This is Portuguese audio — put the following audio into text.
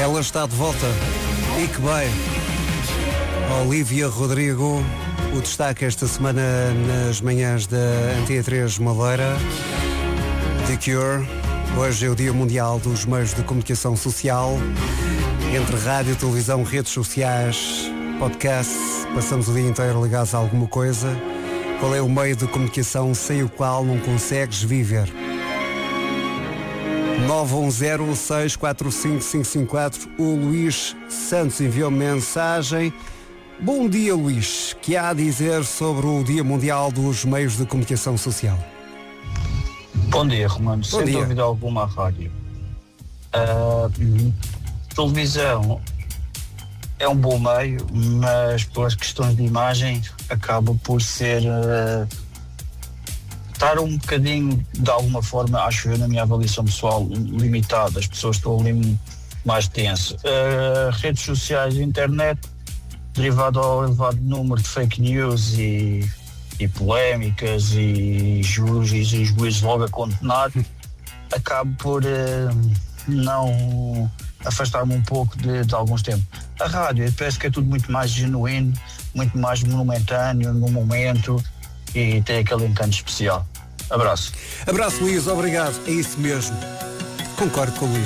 Ela está de volta. E que bem. Olivia Rodrigo, o destaque esta semana nas manhãs da Antena 3 Madeira. The Cure. Hoje é o Dia Mundial dos Meios de Comunicação Social. Entre rádio, televisão, redes sociais, podcast, passamos o dia inteiro ligados a alguma coisa. Qual é o meio de comunicação sem o qual não consegues viver? 910-645-554. O Luís Santos enviou mensagem. Bom dia, Luís. Que há a dizer sobre o Dia Mundial dos Meios de Comunicação Social? Bom dia, Romano. Sem dúvida alguma, a rádio. Televisão é um bom meio, mas pelas questões de imagem acaba por ser estar um bocadinho, de alguma forma, acho eu, na minha avaliação pessoal, limitado. As pessoas estão ali mais tenso. Redes sociais e internet, derivado ao elevado número de fake news e polémicas e juízes logo a condenar, acabo por não afastar-me um pouco de alguns tempos. A rádio, parece que é tudo muito mais genuíno, muito mais momentâneo no momento e tem aquele encanto especial. Abraço. Abraço, Luís, obrigado. É isso mesmo. Concordo com o Luís.